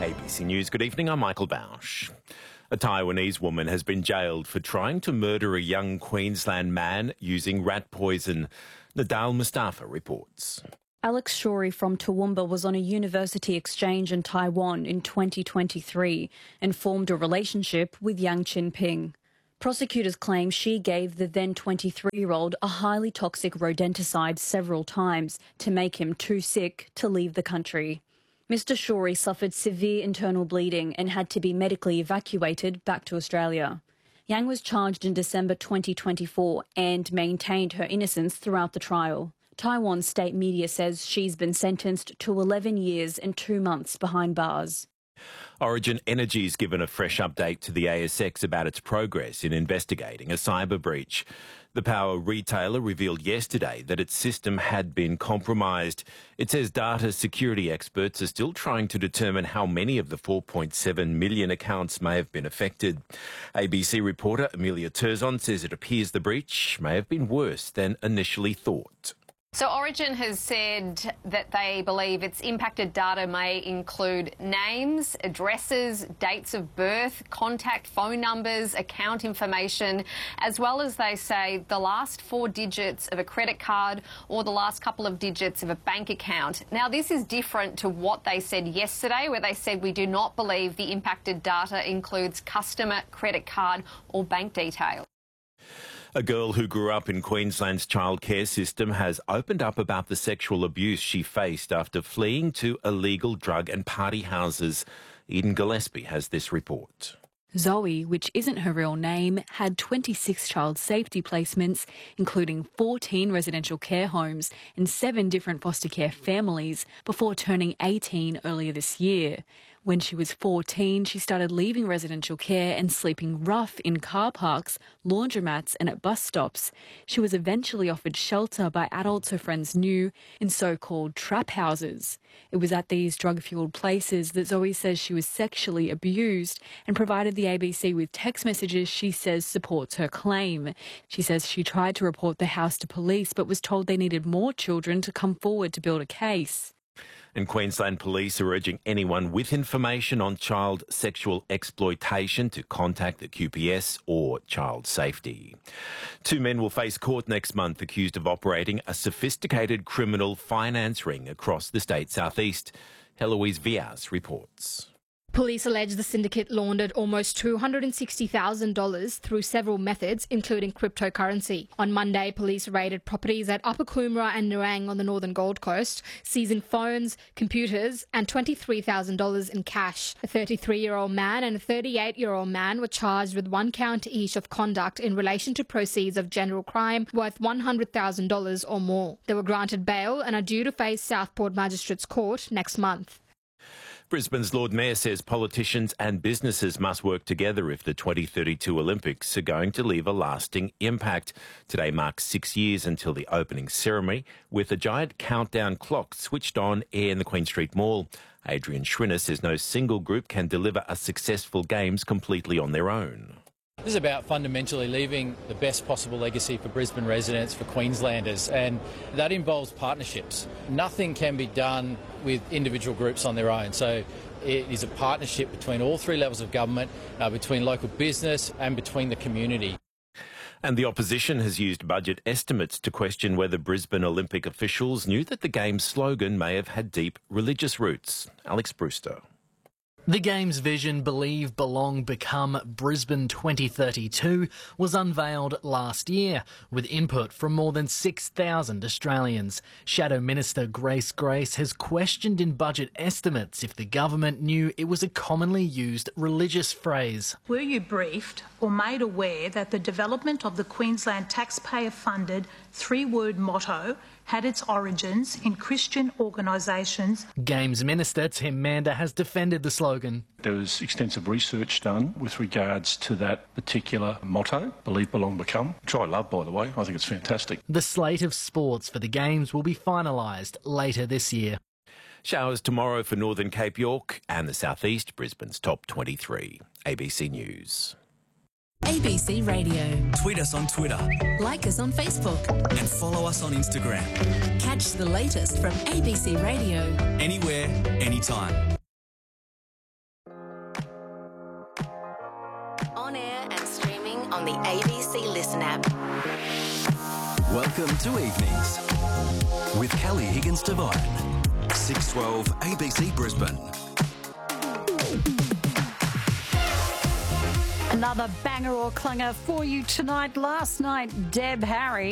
ABC News, good evening, I'm Michael Bausch. A Taiwanese woman has been jailed for trying to murder a young Queensland man using rat poison. Nadal Mustafa reports. Alex Shorey from Toowoomba was on a university exchange in Taiwan in 2023 and formed a relationship with Yang Qinping. Prosecutors claim she gave the then 23-year-old a highly toxic rodenticide several times to make him too sick to leave the country. Mr. Shorey suffered severe internal bleeding and had to be medically evacuated back to Australia. Yang was charged in December 2024 and maintained her innocence throughout the trial. Taiwan state media says she's been sentenced to 11 years and 2 months behind bars. Origin Energy's given a fresh update to the ASX about its progress in investigating a cyber breach. The power retailer revealed yesterday that its system had been compromised. It says data security experts are still trying to determine how many of the 4.7 million accounts may have been affected. ABC reporter Amelia Turzon says it appears the breach may have been worse than initially thought. So Origin has said that they believe its impacted data may include names, addresses, dates of birth, contact phone numbers, account information, as well as, they say, the last 4 digits of a credit card or the last couple of digits of a bank account. Now, this is different to what they said yesterday, where they said we do not believe the impacted data includes customer, credit card or bank details. A girl who grew up in Queensland's childcare system has opened up about the sexual abuse she faced after fleeing to illegal drug and party houses. Eden Gillespie has this report. Zoe, which isn't her real name, had 26 child safety placements, including 14 residential care homes and 7 different foster care families, before turning 18 earlier this year. When she was 14, she started leaving residential care and sleeping rough in car parks, laundromats and at bus stops. She was eventually offered shelter by adults her friends knew in so-called trap houses. It was at these drug-fuelled places that Zoe says she was sexually abused and provided the ABC with text messages she says supports her claim. She says she tried to report the house to police but was told they needed more children to come forward to build a case. And Queensland Police are urging anyone with information on child sexual exploitation to contact the QPS or Child Safety. 2 men will face court next month accused of operating a sophisticated criminal finance ring across the state southeast. Heloise Vias reports. Police allege the syndicate laundered almost $260,000 through several methods, including cryptocurrency. On Monday, police raided properties at Upper Coomera and Nerang on the northern Gold Coast, seizing phones, computers and $23,000 in cash. A 33-year-old man and a 38-year-old man were charged with 1 count each of conduct in relation to proceeds of general crime worth $100,000 or more. They were granted bail and are due to face Southport Magistrates Court next month. Brisbane's Lord Mayor says politicians and businesses must work together if the 2032 Olympics are going to leave a lasting impact. Today marks 6 years until the opening ceremony, with a giant countdown clock switched on in the Queen Street Mall. Adrian Schrinner says no single group can deliver a successful Games completely on their own. This is about fundamentally leaving the best possible legacy for Brisbane residents, for Queenslanders, and that involves partnerships. Nothing can be done with individual groups on their own, so it is a partnership between all 3 levels of government, between local business and between the community. And the opposition has used budget estimates to question whether Brisbane Olympic officials knew that the Games slogan may have had deep religious roots. Alex Brewster. The Games vision, Believe, Belong, Become Brisbane 2032 was unveiled last year with input from more than 6,000 Australians. Shadow Minister Grace Grace has questioned in budget estimates if the government knew it was a commonly used religious phrase. Were you briefed or made aware that the development of the Queensland taxpayer-funded 3-word motto had its origins in Christian organisations? Games Minister Tim Mander has defended the slogan. There was extensive research done with regards to that particular motto, Believe, Belong, Become, which I love, by the way. I think it's fantastic. The slate of sports for the Games will be finalised later this year. Showers tomorrow for Northern Cape York and the southeast, Brisbane's top 23. ABC News. ABC Radio. Tweet us on Twitter. Like us on Facebook. And follow us on Instagram. Catch the latest from ABC Radio. Anywhere, anytime. and streaming on the ABC Listen app. Welcome to Evenings with Kelly Higgins-Devine. 612 ABC Brisbane. Another banger or clunger for you tonight. Last night, Deb Harry